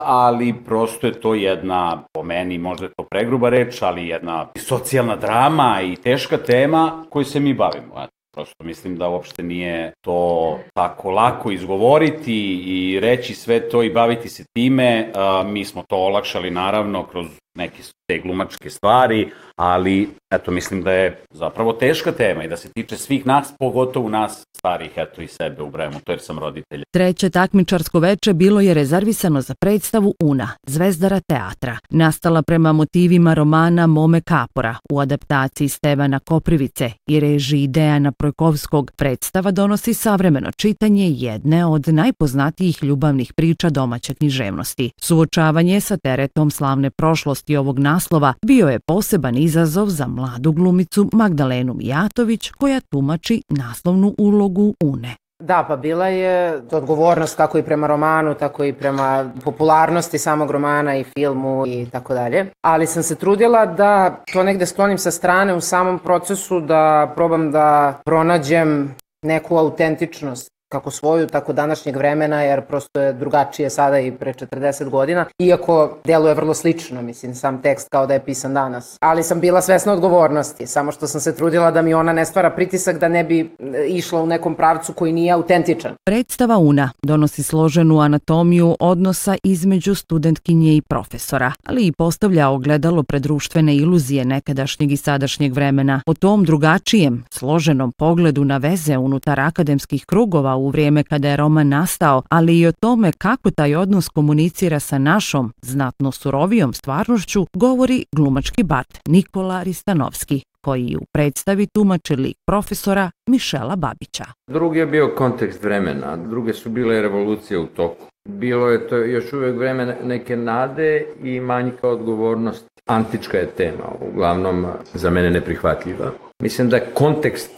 ali prosto je to jedna, po meni možda je to pregruba reč, ali jedna socijalna drama i teška tema koju se mi bavimo. Prosto mislim da uopšte nije to tako lako izgovoriti i reći sve to i baviti se time. Mi smo to olakšali naravno kroz neke te glumačke stvari, ali eto mislim da je zapravo teška tema i da se tiče svih nas, pogotovo nas starih, eto i sebe ubrajamo, to jer sam roditelj. Treće takmičarsko veče bilo je rezervisano za predstavu Una, Zvezdara teatra, nastala prema motivima romana Mome Kapora u adaptaciji Stevana Koprivice i režiji Dejana Projkovskog. Predstava donosi savremeno čitanje jedne od najpoznatijih ljubavnih priča domaće književnosti. Suočavanje sa teretom slavne prošlosti ovog naslova bio je poseban izazov za mladu glumicu Magdalenu Mijatović, koja tumači naslovnu ulogu Une. Da, pa bila je odgovornost kako i prema romanu, tako i prema popularnosti samog romana i filmu i tako dalje. Ali sam se trudila da to negde sklonim sa strane u samom procesu, da probam da pronađem neku autentičnost, kako svoju, tako današnjeg vremena, jer prosto je drugačije sada i pre 40 godina, iako deluje vrlo slično, mislim, sam tekst kao da je pisan danas. Ali sam bila svesna odgovornosti, samo što sam se trudila da mi ona ne stvara pritisak da ne bi išla u nekom pravcu koji nije autentičan. Predstava Una donosi složenu anatomiju odnosa između studentkinje i profesora, ali i postavlja ogledalo pred društvene iluzije nekadašnjeg i sadašnjeg vremena. O tom drugačijem, složenom pogledu na veze unutar akademskih krugova u vrijeme kada je roman nastao, ali i o tome kako taj odnos komunicira sa našom, znatno surovijom stvarnošću, govori glumački bard Nikola Ristanovski, koji u predstavi tumači lik profesora Mišela Babića. Drugi je bio kontekst vremena, druge su bile revolucije u toku. Bilo je to još uvijek vreme neke nade i manjka odgovornosti. Antička je tema, uglavnom za mene neprihvatljiva. Mislim da je kontekst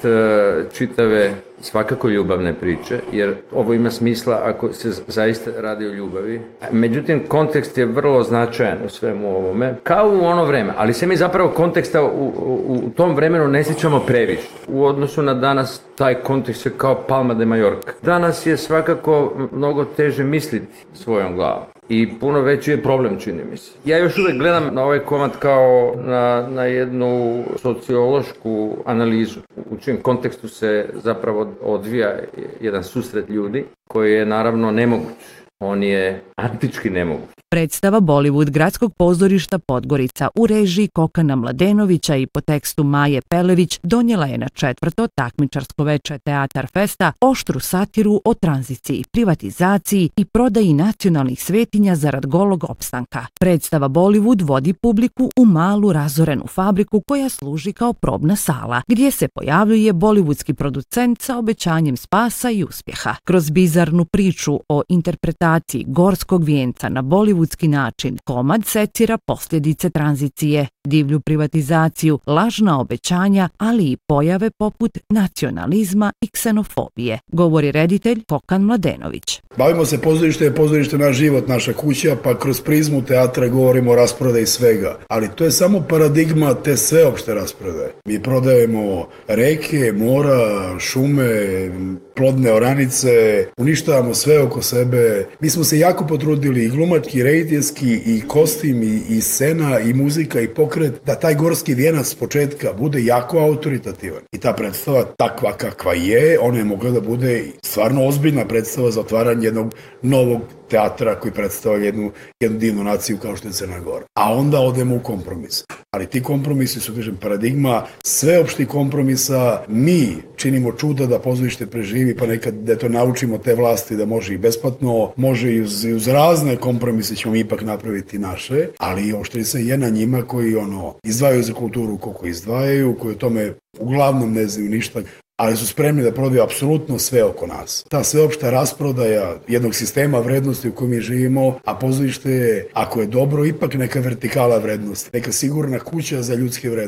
čitave svakako ljubavne priče, jer ovo ima smisla ako se zaista radi o ljubavi. Međutim, kontekst je vrlo značajan u svemu ovome, kao u ono vreme, ali se mi zapravo konteksta u tom vremenu ne sjećamo previše. U odnosu na danas, taj kontekst je kao Palma de Mallorca. Danas je svakako mnogo teže misliti svojom glavom. I puno veći je problem, čini mi se. Ja još uvijek gledam na ovaj komad kao na jednu sociološku analizu, u čijem kontekstu se zapravo odvija jedan susret ljudi koji je naravno nemoguć. On je antički nemoguć. Predstava Bollywood Gradskog pozorišta Podgorica u režiji Kokana Mladenovića i po tekstu Maje Pelević donijela je na četvrto takmičarsko veče Teatar Festa oštru satiru o tranziciji, privatizaciji i prodaji nacionalnih svetinja zarad golog opstanka. Predstava Bollywood vodi publiku u malu razorenu fabriku koja služi kao probna sala, gdje se pojavljuje bollywoodski producent sa obećanjem spasa i uspjeha. Kroz bizarnu priču o interpretaciji gorskog vijenca na bollywoodski način, komad secira posljedice tranzicije, divlju privatizaciju, lažna obećanja, ali i pojave poput nacionalizma i ksenofobije, govori reditelj Kokan Mladenović. Bavimo se pozorište, je pozorište naš život, naša kuća, pa kroz prizmu teatra govorimo o rasprodaji svega. Ali to je samo paradigma te sveopšte rasprodaje. Mi prodajemo reke, mora, šume, plodne oranice, uništavamo sve oko sebe. Mi smo se jako potrudili i glumački, i rediteljski, i kostim, i scena, i muzika, i pokret, da taj gorski vijenac s početka bude jako autoritativan. I ta predstava takva kakva je, ona je mogla da bude stvarno ozbiljna predstava za otvaranje jednog novog teatra koji predstavlja jednu divnu naciju kao što je Crna Gora. A onda odemo u kompromis. Ali ti kompromisi su, kažem, paradigma sveopštih kompromisa. Mi činimo čuda da pozorište preživi, pa nekad da to naučimo te vlasti da može i besplatno, može i uz razne kompromise ćemo ipak napraviti naše, ali oštrica je na njima koji izdvajaju za kulturu koliko izdvajaju, koji o tome uglavnom ne znaju ništa, ali su spremni da prodaju apsolutno sve oko nas. Ta sveopšta rasprodaja jednog sistema vrednosti u kojem mi živimo, a pozorište je, ako je dobro, ipak neka vertikala vrednosti, neka sigurna kuća za ljudske vrednosti.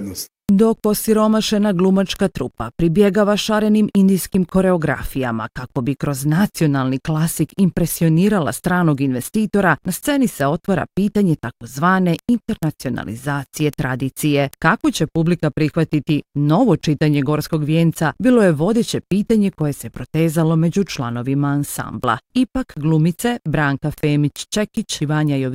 Dok osiromašena glumačka trupa pribjegava šarenim indijskim koreografijama kako bi kroz nacionalni klasik impresionirala stranog investitora, na sceni se otvara pitanje takozvane internacionalizacije tradicije. Kako će publika prihvatiti novo čitanje Gorskog vijenca bilo je vodeće pitanje koje se protezalo među članovima ansambla. Ipak glumice Branka Femić-Čekić i Vanja